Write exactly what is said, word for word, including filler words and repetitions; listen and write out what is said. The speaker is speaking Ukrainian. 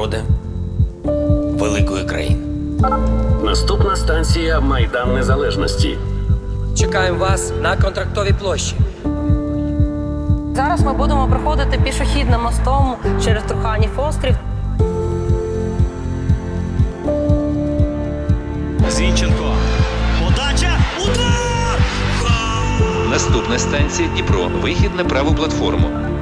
народи великої країни. Наступна станція Майдан Незалежності. Чекаємо вас на Контрактовій площі. Зараз ми будемо проходити пішохідним мостом через Труханів острів. Зінченко. Подача. Удар! Наступна станція Дніпро. Вихід на праву платформу.